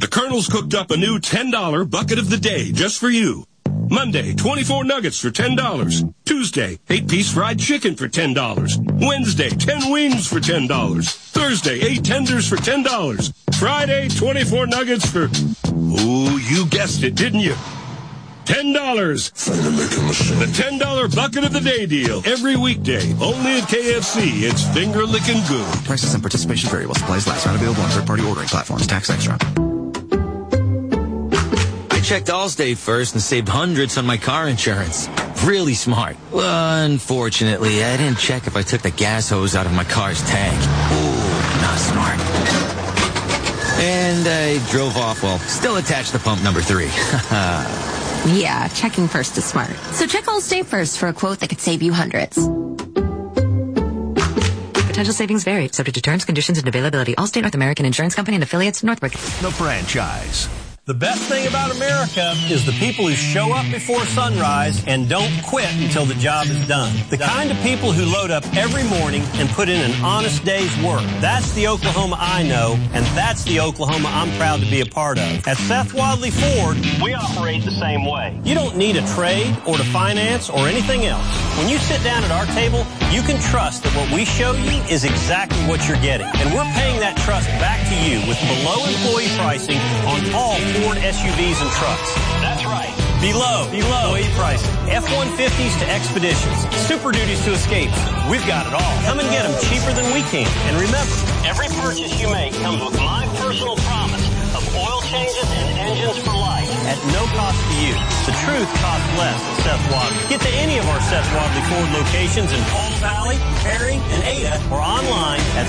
Colonel's cooked up a new $10 bucket of the day just for you. Monday, 24 nuggets for $10. Tuesday, 8-piece fried chicken for $10. Wednesday, 10 wings for $10. Thursday, 8 tenders for $10. Friday, 24 nuggets for, ooh, you guessed it, didn't you? $10. The $10 bucket of the day deal. Every weekday, only at KFC. It's finger licking good. Prices and participation vary while supplies last. Not available on third-party ordering platforms. Tax extra. I checked Allstate first and saved hundreds on my car insurance. Really smart. Unfortunately, I didn't check if I took the gas hose out of my car's tank. Ooh, not smart. And I drove off while still attached to pump number 3. Yeah, checking first is smart. So check Allstate first for a quote that could save you hundreds. Potential savings vary, subject to terms, conditions, and availability. Allstate North American Insurance Company and affiliates, Northbrook. The franchise. The best thing about America is the people who show up before sunrise and don't quit until the job is done. The kind of people who load up every morning and put in an honest day's work. That's the Oklahoma I know, and that's the Oklahoma I'm proud to be a part of. At Seth Wadley Ford, we operate the same way. You don't need a trade or to finance or anything else. When you sit down at our table, you can trust that what we show you is exactly what you're getting. And we're paying that trust back to you with below employee pricing on all Ford SUVs and trucks. That's right. Below employee pricing. F-150s to Expeditions. Super Duties to Escapes. We've got it all. Come and get them cheaper than we can. And remember, every purchase you make comes with my personal promise of oil changes and engines for life at no cost to you. The truth costs less at Seth Wadley. Get to any of our Seth Wadley Ford locations in Palm Valley, Perry, and Ada, or online at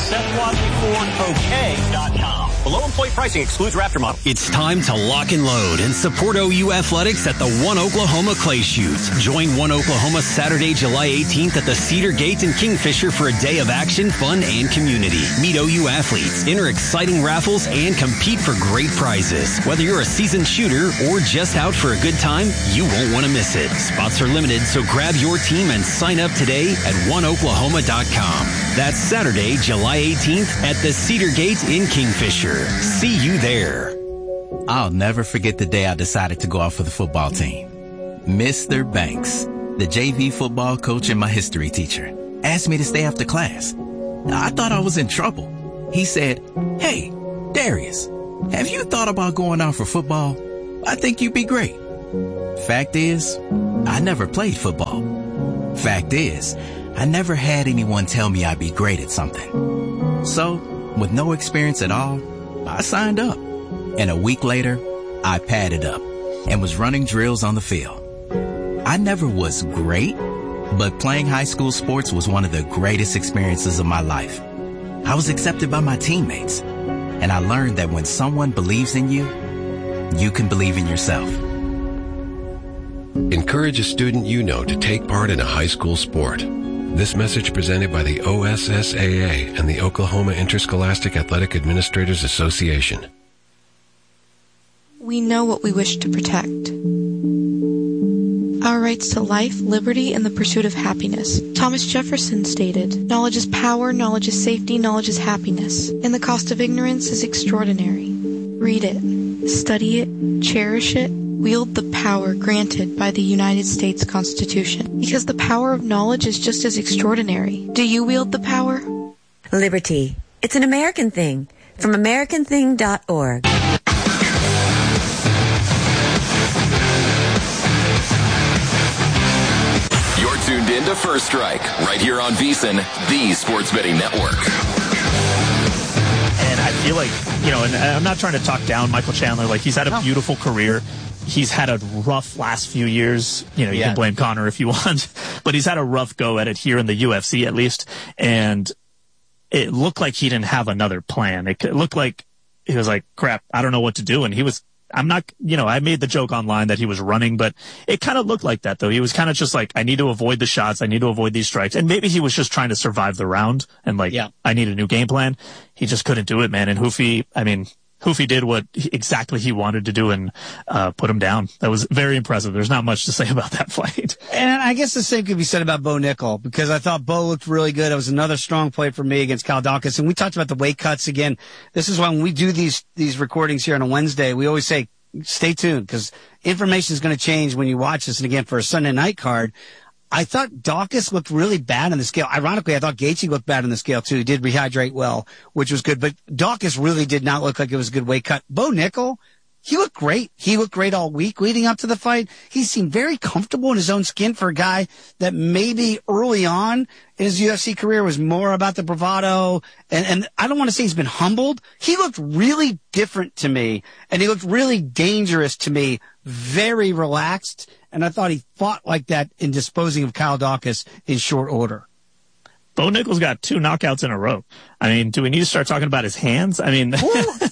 SethWadleyFordOK.com. Below employee pricing excludes Raptor model. It's time to lock and load and support OU Athletics at the One Oklahoma Clay Shoots. Join One Oklahoma Saturday, July 18th at the Cedar Gate in Kingfisher for a day of action, fun, and community. Meet OU athletes, enter exciting raffles, and compete for great prizes. Whether you're a seasoned shooter or just out for a good time, you won't want to miss it. Spots are limited, so grab your team and sign up today at oneoklahoma.com. That's Saturday, July 18th at the Cedar Gate in Kingfisher. See you there. I'll never forget the day I decided to go out for the football team. Mr. Banks, the JV football coach and my history teacher, asked me to stay after class. I thought I was in trouble. He said, "Hey, Darius, have you thought about going out for football? I think you'd be great." Fact is, I never played football. Fact is, I never had anyone tell me I'd be great at something. So, with no experience at all, I signed up. And a week later, I padded up and was running drills on the field. I never was great, but playing high school sports was one of the greatest experiences of my life. I was accepted by my teammates, and I learned that when someone believes in you, you can believe in yourself. Encourage a student you know to take part in a high school sport. This message presented by the OSSAA and the Oklahoma Interscholastic Athletic Administrators Association. We know what we wish to protect. Our rights to life, liberty, and the pursuit of happiness. Thomas Jefferson stated, "Knowledge is power, knowledge is safety, knowledge is happiness, and the cost of ignorance is extraordinary." Read it, study it, cherish it, wield the power granted by the United States Constitution. Because the power of knowledge is just as extraordinary. Do you wield the power? Liberty. It's an American thing. From AmericanThing.org. You're tuned in to First Strike, right here on VEASAN, the sports betting network. And I feel like, and I'm not trying to talk down Michael Chandler. Like, he's had a beautiful career. He's had a rough last few years. You can blame Conor if you want, but he's had a rough go at it here in the UFC at least. And it looked like he didn't have another plan. It looked like he was like, crap, I don't know what to do. And I made the joke online that he was running, but it kind of looked like that though. He was kind of just like, I need to avoid the shots. I need to avoid these strikes. And maybe he was just trying to survive the round and I need a new game plan. He just couldn't do it, man. And Hoofy, Hoofy did what exactly he wanted to do and put him down. That was very impressive. There's not much to say about that fight. And I guess the same could be said about Bo Nickel, because I thought Bo looked really good. It was another strong play for me against Kyle Dawkins. And we talked about the weight cuts again. This is why when we do these recordings here on a Wednesday, we always say, stay tuned, because information is going to change when you watch this. And again, for a Sunday night card, I thought Dawkins looked really bad on the scale. Ironically, I thought Gaethje looked bad on the scale too. He did rehydrate well, which was good. But Dawkins really did not look like it was a good weight cut. Bo Nickel, he looked great. He looked great all week leading up to the fight. He seemed very comfortable in his own skin for a guy that maybe early on in his UFC career was more about the bravado. And I don't want to say he's been humbled. He looked really different to me, and he looked really dangerous to me, very relaxed. And I thought he fought like that in disposing of Kyle Dawkins in short order. Bo Nickel's got 2 knockouts in a row. I mean, do we need to start talking about his hands? I mean,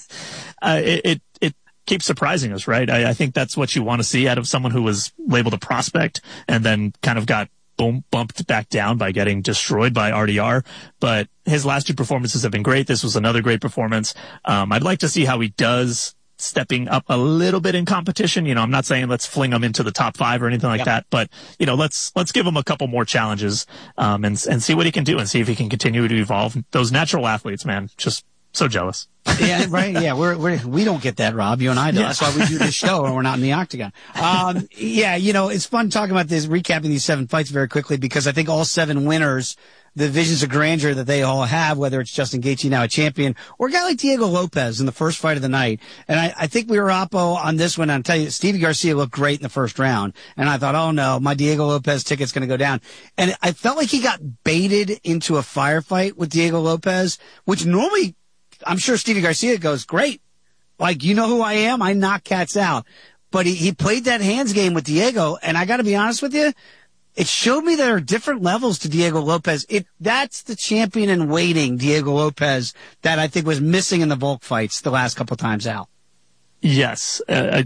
it keeps surprising us, right? I think that's what you want to see out of someone who was labeled a prospect and then kind of got bumped back down by getting destroyed by RDR. But his last 2 performances have been great. This was another great performance. I'd like to see how he does stepping up a little bit in competition. You know, I'm not saying let's fling him into the top 5 or anything like that, but you know, let's give him a couple more challenges, and see what he can do and see if he can continue to evolve. Those natural athletes, man, just so jealous. Yeah, right. Yeah, we don't get that, Rob. You and I do. Yeah. That's why we do this show and we're not in the octagon. Yeah, you know, it's fun talking about this, recapping these 7 fights very quickly, because I think all 7 winners, the visions of grandeur that they all have, whether it's Justin Gaethje, now a champion, or a guy like Diego Lopez in the first fight of the night. And I think we were oppo on this one. I'll tell you, Stevie Garcia looked great in the first round. And I thought, oh no, my Diego Lopez ticket's going to go down. And I felt like he got baited into a firefight with Diego Lopez, which normally, I'm sure Stevie Garcia goes, great. Like, you know who I am? I knock cats out. But he played that hands game with Diego. And I got to be honest with you, it showed me there are different levels to Diego Lopez. That's the champion in waiting, Diego Lopez, that I think was missing in the Volk fights the last couple times out. Yes.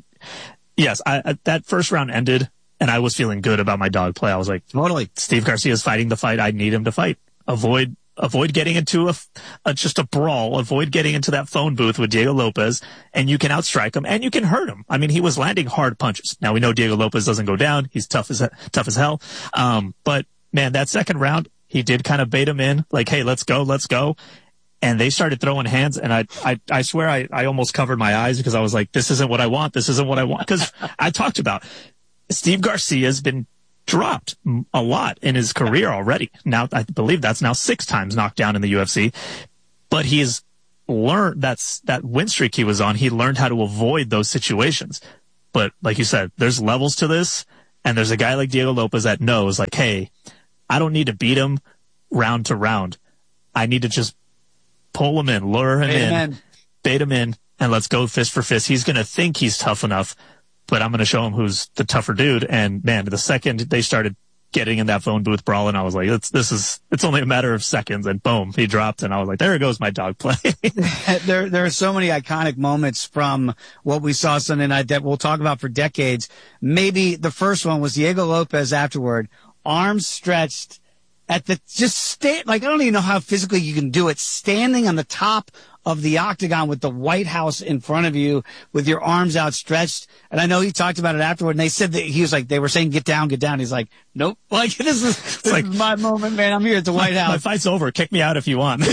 That first round ended, and I was feeling good about my dog play. I was like, totally. Steve Garcia's fighting the fight. I need him to fight. Avoid getting into just a brawl. Avoid getting into that phone booth with Diego Lopez, and you can outstrike him and you can hurt him. I mean, he was landing hard punches. Now we know Diego Lopez doesn't go down. He's tough as hell. But man, that second round, he did kind of bait him in, like, hey, let's go. And they started throwing hands, and I swear I almost covered my eyes because I was like, this isn't what I want. Because I talked about Steve Garcia's been dropped a lot in his career already. Now, I believe that's now 6 times knocked down in the UFC, but he has learned that win streak he was on. He learned how to avoid those situations. But like you said, there's levels to this, and there's a guy like Diego Lopez that knows, like, hey, I don't need to beat him round to round. I need to just pull him in, lure him in, bait him in, and let's go fist for fist. He's going to think he's tough enough, but I'm going to show him who's the tougher dude. And man, the second they started getting in that phone booth brawling, I was like, it's only a matter of seconds, and boom, he dropped, and I was like, there goes my dog play. There are so many iconic moments from what we saw Sunday night that we'll talk about for decades. Maybe the first one was Diego Lopez afterward, arms stretched at the, I don't even know how physically you can do it, standing on the top of the octagon with the White House in front of you with your arms outstretched. And I know he talked about it afterward, and they said that he was like, they were saying, get down. He's like, nope. Like, this is my moment, man. I'm here at the White House. My fight's over. Kick me out if you want.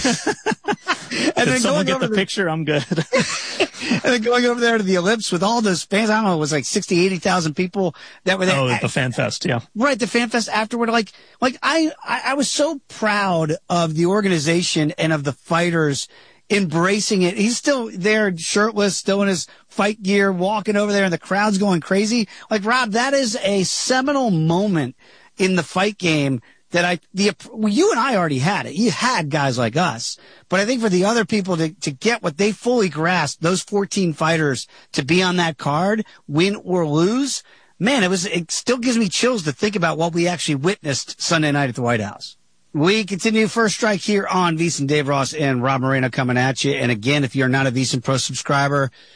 And then someone get the picture, I'm good. And then going over there to the Ellipse with all those fans, I don't know, it was like 60, 80,000 people that were there. Oh, the Fan Fest, yeah. Right, the Fan Fest afterward. Like I was so proud of the organization and of the fighters embracing it. He's still there, shirtless, still in his fight gear, walking over there, and the crowd's going crazy. Like, Rob, that is a seminal moment in the fight game that you and I already had it. You had guys like us. But I think for the other people to get what they fully grasped, those 14 fighters to be on that card, win or lose, man, it still gives me chills to think about what we actually witnessed Sunday night at the White House. We continue First Strike here on VSiN. Dave Ross and Rob Moreno coming at you. And again, if you're not a VSiN Pro subscriber,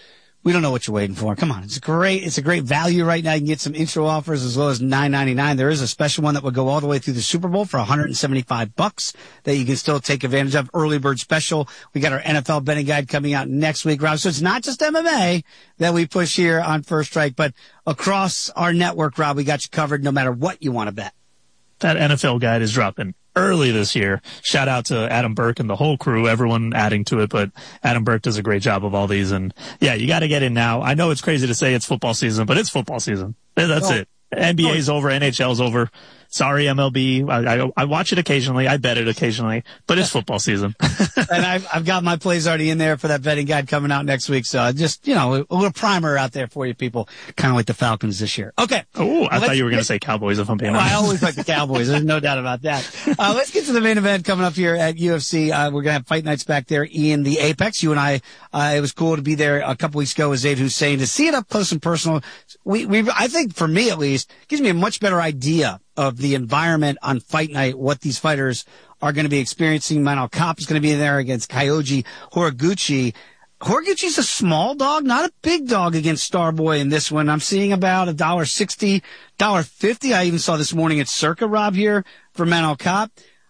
We don't know what you're waiting for. Come on. It's a great value right now. You can get some intro offers as low as $9.99. There is a special one that will go all the way through the Super Bowl for $175 that you can still take advantage of. Early bird special. We got our NFL betting guide coming out next week, Rob. So it's not just MMA that we push here on First Strike, but across our network, Rob, we got you covered no matter what you want to bet. That NFL guide is dropping early this year. Shout out to Adam Burke and the whole crew, everyone adding to it, but Adam Burke does a great job of all these. And yeah, you got to get in now. I know it's crazy to say it's football season, but it's football season. That's it. NBA's over, NHL's over. Sorry, MLB. I watch it occasionally. I bet it occasionally, but it's football season. And I've got my plays already in there for that betting guide coming out next week. So just, a little primer out there for you people, kind of like the Falcons this year. Okay. Oh, I thought you were going to say Cowboys if I'm being honest. I always like the Cowboys. There's no doubt about that. Let's get to the main event coming up here at UFC. We're going to have fight nights back there in the Apex. You and I, it was cool to be there a couple weeks ago with Zayd Hussein to see it up close and personal. I think for me at least, gives me a much better idea of the environment on fight night, what these fighters are going to be experiencing. Manel Kape is going to be there against Kyoji Horiguchi. Horiguchi's a small dog, not a big dog against Starboy in this one. I'm seeing about $1.60, $1.50. I even saw this morning at Circa, Rob, here for Manel Kape.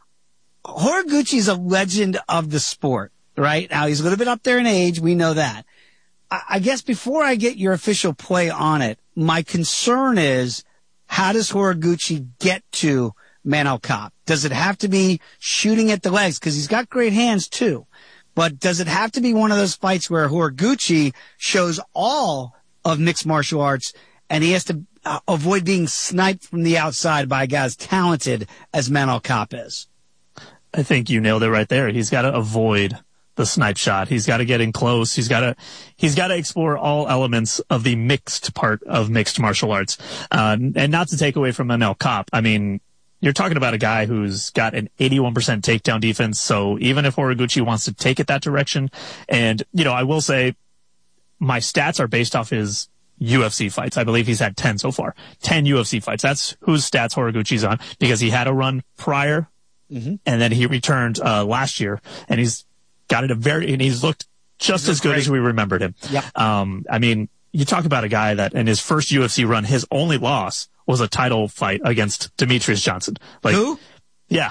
Horiguchi's a legend of the sport, right? Now, he's a little bit up there in age. We know that. I guess before I get your official play on it, my concern is, how does Horiguchi get to Manel Kape? Does it have to be shooting at the legs? Because he's got great hands too. But does it have to be one of those fights where Horiguchi shows all of mixed martial arts and he has to avoid being sniped from the outside by a guy as talented as Manel Kape is? I think you nailed it right there. He's got to avoid the snipe shot. He's got to get in close. He's got to explore all elements of the mixed part of mixed martial arts. And not to take away from Manel Kape. I mean, you're talking about a guy who's got an 81% takedown defense. So even if Horiguchi wants to take it that direction, and, I will say my stats are based off his UFC fights. I believe he's had 10 so far. 10 UFC fights. That's whose stats Horiguchi's on, because he had a run prior and then he returned last year, and he's got it and he's looked just as good as we remembered him. Yep. I mean, you talk about a guy that in his first UFC run, his only loss was a title fight against Demetrius Johnson. Who? Yeah,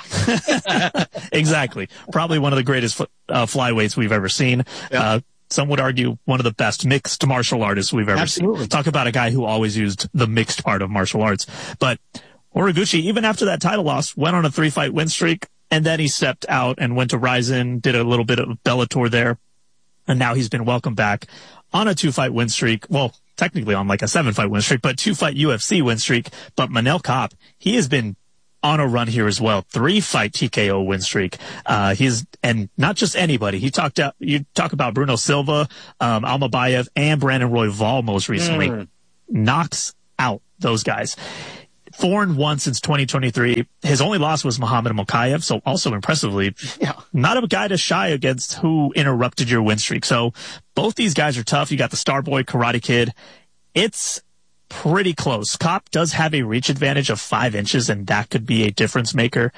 exactly. Probably one of the greatest flyweights we've ever seen. Yep. Some would argue one of the best mixed martial artists we've ever seen. Talk about a guy who always used the mixed part of martial arts. But Horiguchi, even after that title loss, went on a 3-fight win streak. And then he stepped out and went to Rizin, did a little bit of Bellator there. And now he's been welcomed back on a 2-fight win streak. Well, technically on like a 7-fight win streak, but 2-fight UFC win streak. But Manel Kape, he has been on a run here as well. 3-fight TKO win streak. And not just anybody. You talk about Bruno Silva, Almabayev, and Brandon Royval most recently. Knocks out those guys. 4-1 since 2023. His only loss was Muhammad Mokaev, so also impressively, not a guy to shy against who interrupted your win streak. So both these guys are tough. You got the Starboy, Karate Kid. It's pretty close. Kape does have a reach advantage of 5 inches, and that could be a difference maker.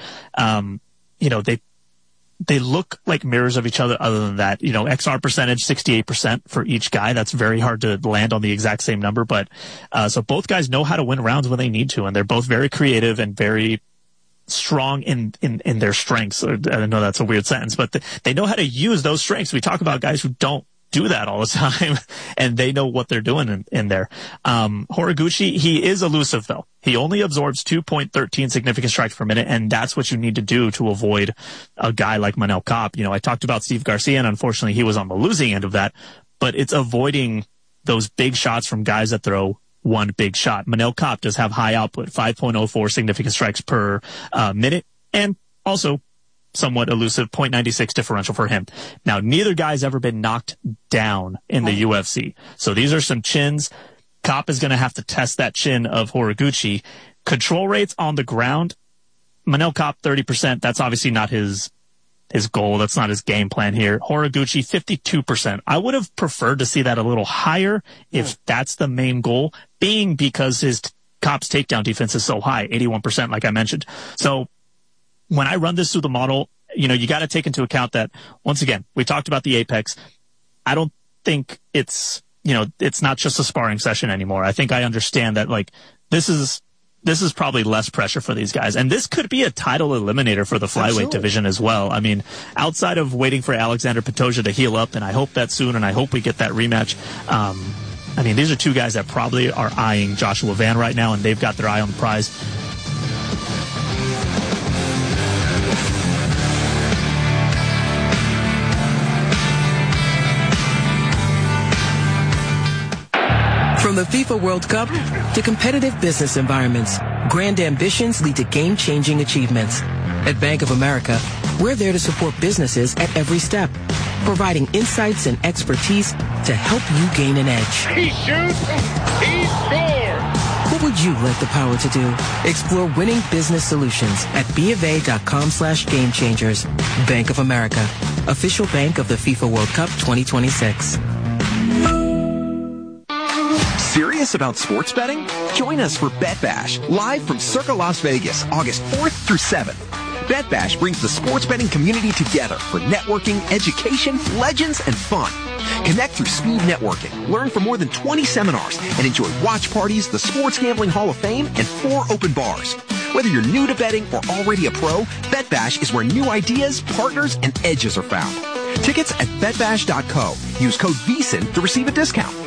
They look like mirrors of each other. Other than that, XR percentage, 68% for each guy. That's very hard to land on the exact same number. But, so both guys know how to win rounds when they need to. And they're both very creative and very strong in their strengths. I know that's a weird sentence, but they know how to use those strengths. We talk about guys who don't do that all the time, and they know what they're doing in there. Horiguchi, he is elusive though. He only absorbs 2.13 significant strikes per minute, and that's what you need to do to avoid a guy like Manel Kape. I talked about Steve Garcia, and unfortunately he was on the losing end of that, but it's avoiding those big shots from guys that throw one big shot. Manel Kape does have high output, 5.04 significant strikes per minute, and also somewhat elusive 0.96 differential for him. Now, neither guy's ever been knocked down in the UFC. So these are some chins. Kape is going to have to test that chin of Horiguchi. Control rates on the ground, Manel Kape 30%. That's obviously not his goal. That's not his game plan here. Horiguchi 52%. I would have preferred to see that a little higher if that's the main goal, being because Kape's takedown defense is so high, 81%, like I mentioned. So when I run this through the model, you got to take into account that, once again, we talked about the Apex. I don't think it's it's not just a sparring session anymore. I think I understand that, like, this is probably less pressure for these guys. And this could be a title eliminator for the flyweight division as well. I mean, outside of waiting for Alexander Pantoja to heal up, and I hope that's soon, and I hope we get that rematch. I mean, these are two guys that probably are eyeing Joshua Van right now, and they've got their eye on the prize. From the FIFA World Cup to competitive business environments, grand ambitions lead to game-changing achievements. At Bank of America, we're there to support businesses at every step, providing insights and expertise to help you gain an edge. He shoots, he scores! What would you like the power to do? Explore winning business solutions at BofA.com/gamechangers. Bank of America, official bank of the FIFA World Cup 2026. Serious about sports betting? Join us for Bet Bash, live from Circa Las Vegas, August 4th through 7th. Bet Bash brings the sports betting community together for networking, education, legends, and fun. Connect through speed networking, learn from more than 20 seminars, and enjoy watch parties, the Sports Gambling Hall of Fame, and 4 open bars. Whether you're new to betting or already a pro, Bet Bash is where new ideas, partners, and edges are found. Tickets at betbash.co. Use code VEASAN to receive a discount.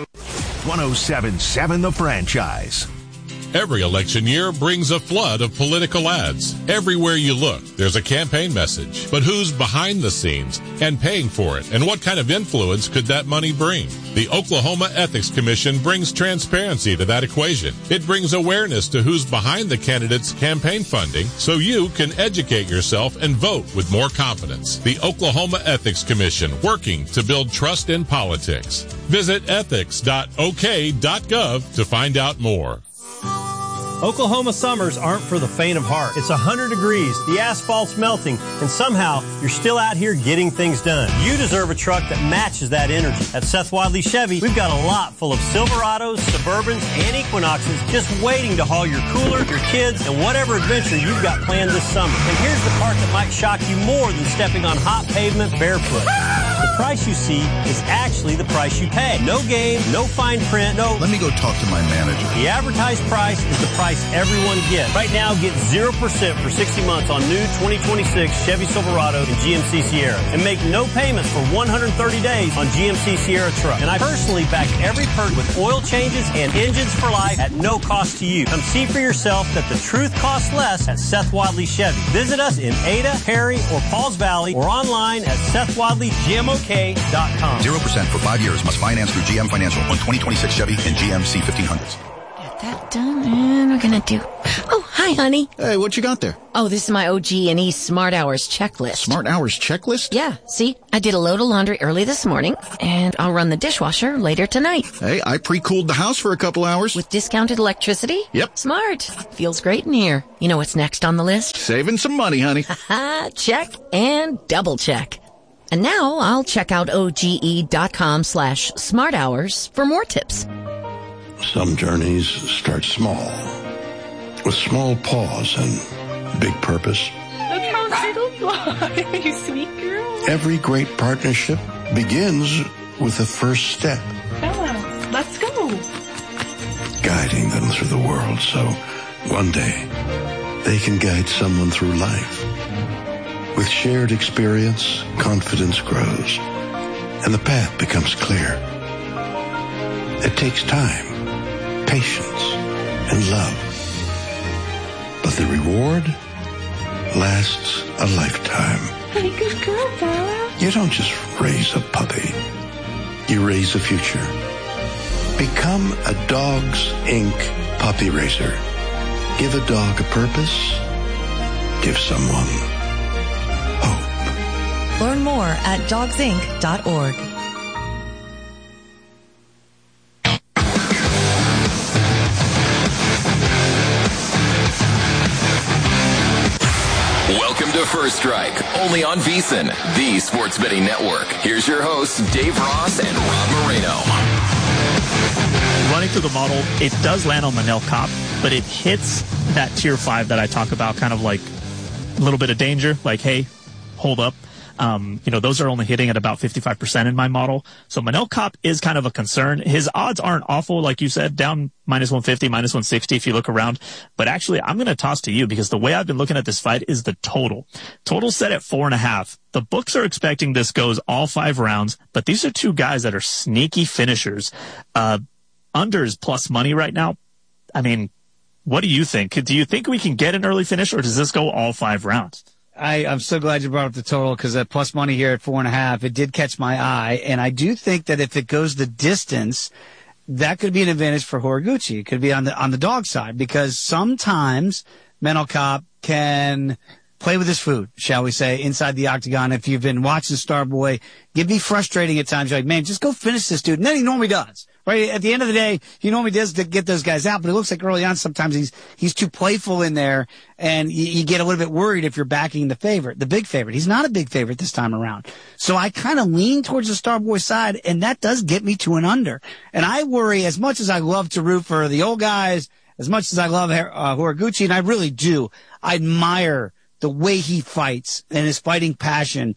107.7 The Franchise. Every election year brings a flood of political ads. Everywhere you look, there's a campaign message. But who's behind the scenes and paying for it? And what kind of influence could that money bring? The Oklahoma Ethics Commission brings transparency to that equation. It brings awareness to who's behind the candidate's campaign funding so you can educate yourself and vote with more confidence. The Oklahoma Ethics Commission, working to build trust in politics. Visit ethics.ok.gov to find out more. Oklahoma summers aren't for the faint of heart. It's 100 degrees, the asphalt's melting, and somehow you're still out here getting things done. You deserve a truck that matches that energy. At Seth Wadley Chevy, we've got a lot full of Silverados, Suburbans, and Equinoxes just waiting to haul your cooler, your kids, and whatever adventure you've got planned this summer. And here's the part that might shock you more than stepping on hot pavement barefoot. The price you see is actually the price you pay. No game, no fine print, no... Let me go talk to my manager. The advertised price is the price everyone gets. Right now, get 0% for 60 months on new 2026 Chevy Silverado and GMC Sierra. And make no payments for 130 days on GMC Sierra truck. And I personally back every perk with oil changes and engines for life at no cost to you. Come see for yourself that the truth costs less at Seth Wadley Chevy. Visit us in Ada, Perry, or Pauls Valley, or online at SethWadleyGMOK.com. 0% for 5 years. Must finance through GM Financial on 2026 Chevy and GMC 1500s. That done, and we're gonna do... Oh, hi, honey. Hey, what you got there? Oh, this is my OG&E Smart Hours checklist. Smart Hours checklist? Yeah, see? I did a load of laundry early this morning, and I'll run the dishwasher later tonight. Hey, I pre-cooled the house for a couple hours. With discounted electricity? Yep. Smart. Feels great in here. You know what's next on the list? Saving some money, honey. Check and double check. And now I'll check out OGE.com/smarthours for more tips. Some journeys start small, with small pause and big purpose. Look how little fly, you sweet girl. Every great partnership begins with a first step. Bella, let's go. Guiding them through the world so one day they can guide someone through life. With shared experience, confidence grows, and the path becomes clear. It takes time, patience, and love. But the reward lasts a lifetime. Hey, good girl, Bella. You don't just raise a puppy. You raise a future. Become a Dogs Inc. puppy raiser. Give a dog a purpose. Give someone hope. Learn more at dogsinc.org. Welcome to First Strike, only on VEASAN, the sports betting network. Here's your hosts, Dave Ross and Rob Moreno. Running through the model, it does land on Manel Kopp, but it hits that tier 5 that I talk about, kind of like a little bit of danger, like, hey, hold up. Those are only hitting at about 55% in my model. So Manel Kopp is kind of a concern. His odds aren't awful, like you said, down -150, -160 if you look around. But actually, I'm going to toss to you because the way I've been looking at this fight is the total. Total set at 4.5. The books are expecting this goes all 5 rounds, but these are two guys that are sneaky finishers. Under is plus money right now. I mean, what do you think? Do you think we can get an early finish, or does this go all 5 rounds? I'm so glad you brought up the total because that plus money here at 4.5, it did catch my eye. And I do think that if it goes the distance, that could be an advantage for Horiguchi. It could be on the dog side because sometimes Manel Kopp can play with his food, shall we say, inside the octagon. If you've been watching Starboy, it can be frustrating at times. You're like, man, just go finish this dude. And then he normally does. Right? At the end of the day, he normally does to get those guys out, but it looks like early on sometimes he's too playful in there, and you get a little bit worried if you're backing the big favorite. He's not a big favorite this time around. So I kind of lean towards the Starboy side, and that does get me to an under. And I worry, as much as I love to root for the old guys, as much as I love Horiguchi, and I really do, I admire the way he fights and his fighting passion.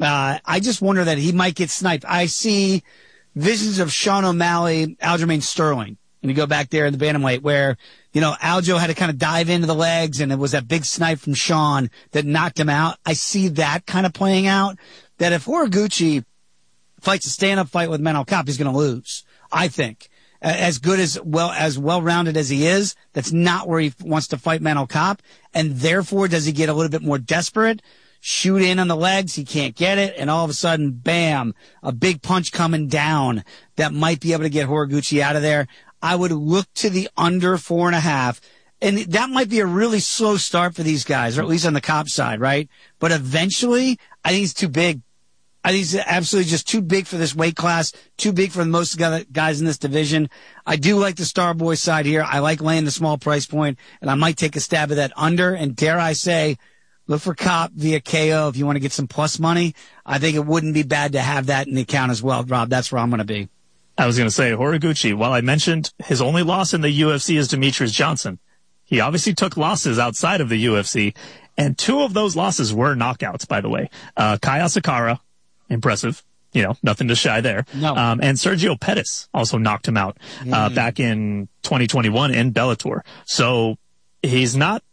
I just wonder that he might get sniped. I see visions of Sean O'Malley, Aljamain Sterling, and you go back there in the bantamweight where, Aljo had to kind of dive into the legs and it was that big snipe from Sean that knocked him out. I see that kind of playing out, that if Horiguchi fights a stand-up fight with Manel Kopp, he's going to lose, I think. As good as well-rounded as he is, that's not where he wants to fight Manel Kopp, and therefore does he get a little bit more desperate, shoot in on the legs, he can't get it, and all of a sudden, bam, a big punch coming down that might be able to get Horiguchi out of there. I would look to the under 4.5, and that might be a really slow start for these guys, or at least on the Kopp side, right? But eventually, I think he's too big. I think he's absolutely just too big for this weight class, too big for most guys in this division. I do like the Starboy side here. I like laying the small price point, and I might take a stab at that under, and dare I say, look for Kopp via KO if you want to get some plus money. I think it wouldn't be bad to have that in the account as well, Rob. That's where I'm going to be. I was going to say, Horiguchi, while I mentioned his only loss in the UFC is Demetrius Johnson, he obviously took losses outside of the UFC, and 2 of those losses were knockouts, by the way. Kai Asakara, impressive. Nothing to shy there. No. And Sergio Pettis also knocked him out back in 2021 in Bellator. So he's not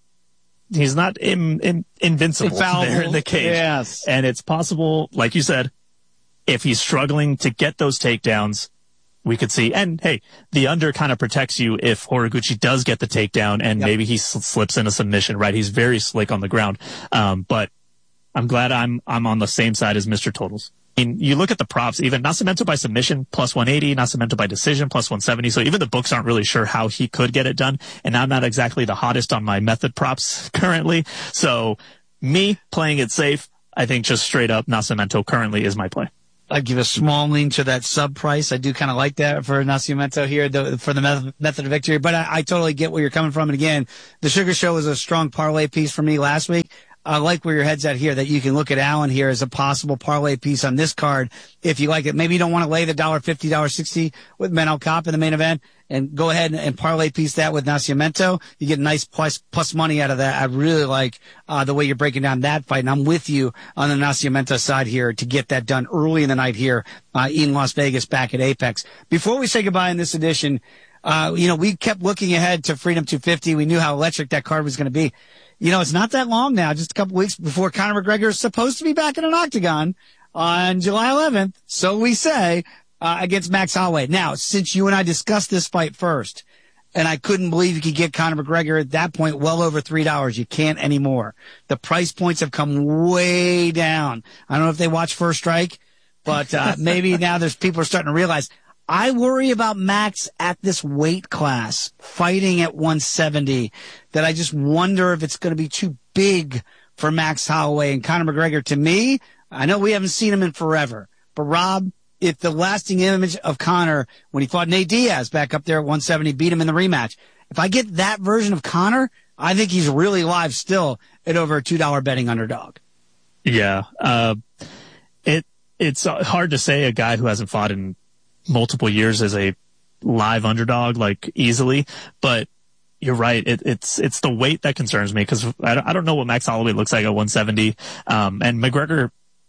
invincible there in the cage. Yes. And it's possible, like you said, if he's struggling to get those takedowns, we could see. And hey, the under kind of protects you if Horiguchi does get the takedown and maybe he slips in a submission, right? He's very slick on the ground. But I'm glad I'm on the same side as Mr. Totals. I mean, you look at the props, even Nascimento by submission, plus 180, Nascimento by decision, plus 170. So even the books aren't really sure how he could get it done. And I'm not exactly the hottest on my method props currently. So me playing it safe, I think just straight up Nascimento currently is my play. I'd give a small lean to that sub price. I do kind of like that for Nascimento here for the method of victory. But I totally get where you're coming from. And again, the Sugar Show was a strong parlay piece for me last week. I like where your head's at here, that you can look at Allen here as a possible parlay piece on this card if you like it. Maybe you don't want to lay the $1.50, $1.60 with Manel Kopp in the main event, and go ahead and parlay piece that with Nascimento. You get nice plus money out of that. I really like the way you're breaking down that fight, and I'm with you on the Nascimento side here to get that done early in the night here in Las Vegas back at Apex. Before we say goodbye in this edition, we kept looking ahead to Freedom 250. We knew how electric that card was going to be. It's not that long now, just a couple weeks before Conor McGregor is supposed to be back in an octagon on July 11th, so we say, against Max Holloway. Now, since you and I discussed this fight first, and I couldn't believe you could get Conor McGregor at that point well over $3. You can't anymore. The price points have come way down. I don't know if they watch First Strike, but maybe now people are starting to realize. I worry about Max at this weight class, fighting at 170, that I just wonder if it's going to be too big for Max Holloway. And Conor McGregor, to me, I know we haven't seen him in forever, but Rob, if the lasting image of Conor when he fought Nate Diaz back up there at 170, beat him in the rematch, if I get that version of Conor, I think he's really live still at over a $2 betting underdog. Yeah. It's hard to say a guy who hasn't fought in multiple years as a live underdog, like easily, but you're right. It's the weight that concerns me because I don't know what Max Holloway looks like at 170. And McGregor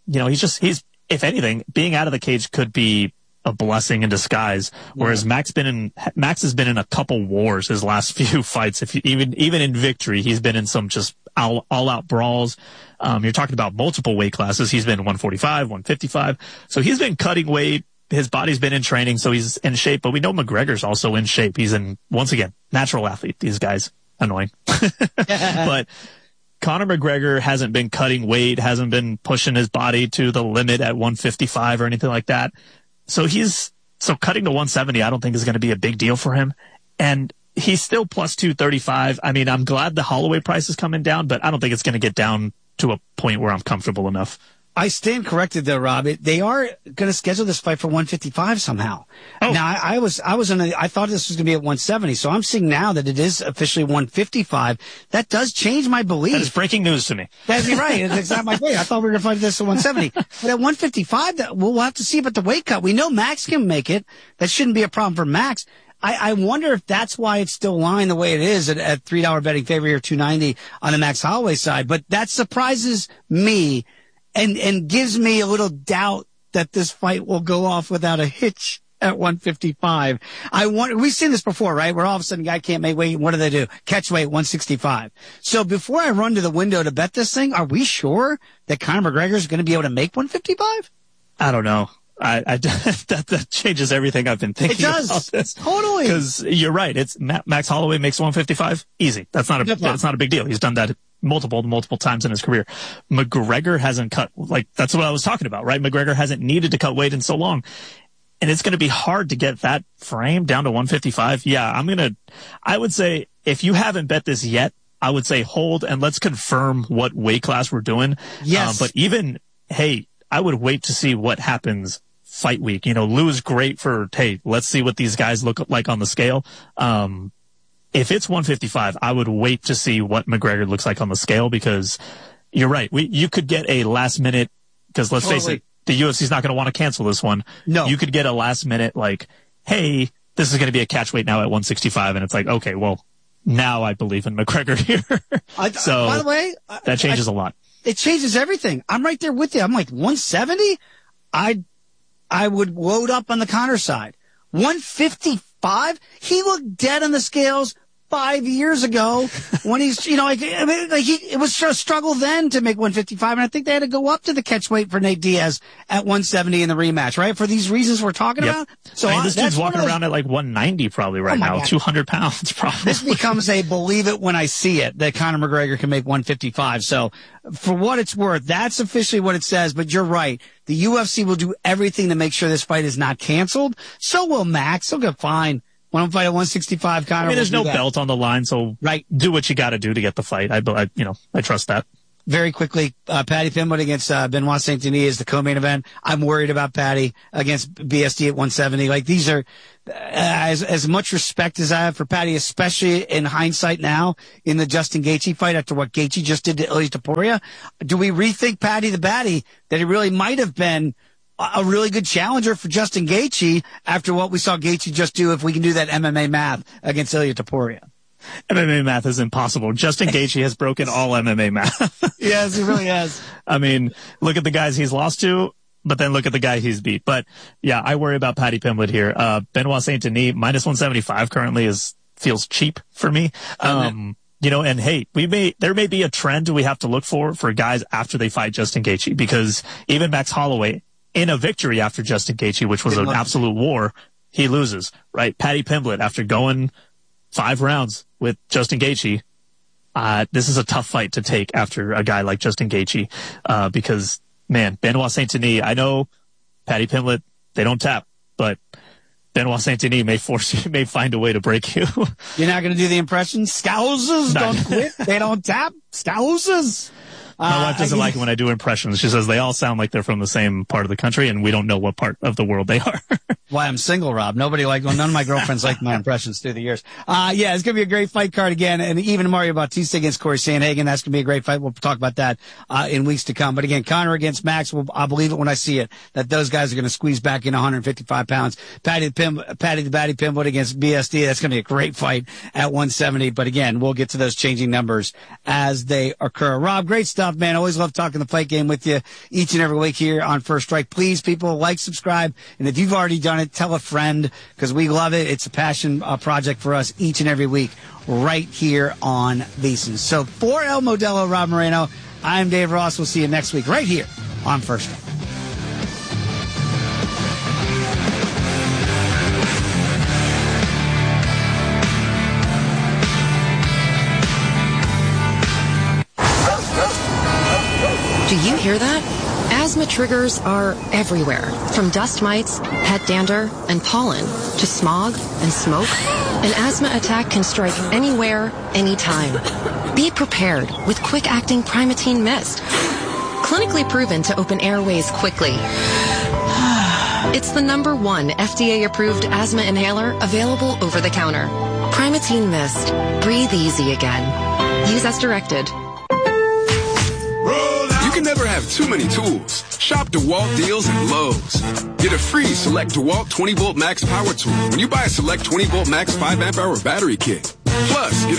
he's if anything, being out of the cage could be a blessing in disguise. Whereas Max has been in a couple wars his last few fights. Even in victory, he's been in some just all out brawls. You're talking about multiple weight classes. He's been 145, 155. So he's been cutting weight. His body's been in training, so he's in shape. But we know McGregor's also in shape. He's once again, natural athlete. These guys, annoying. But Conor McGregor hasn't been cutting weight, hasn't been pushing his body to the limit at 155 or anything like that. So cutting to 170, I don't think is going to be a big deal for him. And he's still plus 235. I mean, I'm glad the Holloway price is coming down, but I don't think it's going to get down to a point where I'm comfortable enough. I stand corrected though, Rob. They are going to schedule this fight for 155 somehow. Oh. Now I thought this was going to be at 170. So I'm seeing now that it is officially 155. That does change my belief. That is breaking news to me. That's right. It's not my way. I thought we were going to fight this at 170. But at 155, we'll have to see about the weight cut. We know Max can make it. That shouldn't be a problem for Max. I wonder if that's why it's still lying the way it is at $3 betting favor here, 290 on the Max Holloway side. But that surprises me. And gives me a little doubt that this fight will go off without a hitch at 155. We've seen this before, right? Where all of a sudden a guy can't make weight. What do? Catch weight 165. So before I run to the window to bet this thing, are we sure that Conor McGregor is going to be able to make 155? I don't know. That changes everything I've been thinking about this. Totally. Because you're right. It's Max Holloway makes 155 easy. That's not a big deal. He's done that multiple times in his career. McGregor hasn't cut, that's what I was talking about, right? McGregor hasn't needed to cut weight in so long. And it's going to be hard to get that frame down to 155. Yeah, I would say if you haven't bet this yet, I would say hold and let's confirm what weight class we're doing. Yes. But I would wait to see what happens fight week. Lou is great for, let's see what these guys look like on the scale. If it's 155, I would wait to see what McGregor looks like on the scale because you're right. You could get a last minute, because let's face it, the UFC's not going to want to cancel this one. No. You could get a last minute hey, this is going to be a catch weight now at 165. And it's okay, well, now I believe in McGregor here. So by the way, that changes a lot. It changes everything. I'm right there with you. I'm 170. I would load up on the Conor side. 155. He looked dead on the scales 5 years ago when he's, it was a struggle then to make 155. And I think they had to go up to the catch weight for Nate Diaz at 170 in the rematch, right? For these reasons we're talking about. So this dude's walking around at 190 probably right now, 200 pounds probably. This becomes a believe it when I see it that Conor McGregor can make 155. So for what it's worth, that's officially what it says. But you're right. The UFC will do everything to make sure this fight is not canceled. So will Max. He'll get fine. Want to fight at 165, Conor? There's no belt on the line, so do what you got to do to get the fight. I trust that. Very quickly, Paddy Pimblett against Benoit Saint Denis is the co-main event. I'm worried about Paddy against BSD at 170. These are as much respect as I have for Paddy, especially in hindsight now in the Justin Gaethje fight after what Gaethje just did to Ilia Topuria. Do we rethink Paddy the Baddy that he really might have been a really good challenger for Justin Gaethje after what we saw Gaethje just do if we can do that MMA math against Ilia Topuria? MMA math is impossible. Justin Gaethje has broken all MMA math. Yes, he really has. Look at the guys he's lost to, but then look at the guy he's beat. But yeah, I worry about Paddy Pimblett here. Benoit Saint Denis minus 175 currently feels cheap for me. And hey, there may be a trend we have to look for guys after they fight Justin Gaethje, because even Max Holloway, in a victory after Justin Gaethje, which was an absolute war, he loses, right? Paddy Pimblett, after going 5 rounds with Justin Gaethje, this is a tough fight to take after a guy like Justin Gaethje, because, man, Benoit Saint Denis, I know Paddy Pimblett, they don't tap, but Benoit Saint Denis may find a way to break you. You're not going to do the impression? Scousers don't quit. They don't tap. Scousers. My wife doesn't like it when I do impressions. She says they all sound like they're from the same part of the country, and we don't know what part of the world they are. Why I'm single, Rob. None of my girlfriends like my impressions through the years. It's going to be a great fight card again. And even Mario Bautista against Corey Sandhagen, that's going to be a great fight. We'll talk about that, in weeks to come. But again, Conor against Max, I'll believe it when I see it, that those guys are going to squeeze back in 155 pounds. Paddy the Baddy Pimblett against BSD. That's going to be a great fight at 170. But again, we'll get to those changing numbers as they occur. Rob, great stuff. stuff, man. Always love talking the plate game with you each and every week here on First Strike. Please, people, like, subscribe. And if you've already done it, tell a friend because we love it. It's a passion project for us each and every week right here on VSiN. So for El Modelo, Rob Moreno, I'm Dave Ross. We'll see you next week right here on First Strike. Do you hear that? Asthma triggers are everywhere, from dust mites, pet dander, and pollen, to smog and smoke. An asthma attack can strike anywhere, anytime. Be prepared with quick-acting Primatene Mist. Clinically proven to open airways quickly. It's the #1 FDA-approved asthma inhaler available over the counter. Primatene Mist. Breathe easy again. Use as directed. You can never have too many tools. Shop DeWalt deals at Lowe's. Get a free Select DeWalt 20-volt max power tool when you buy a Select 20-volt max 5-amp-hour battery kit. Plus, get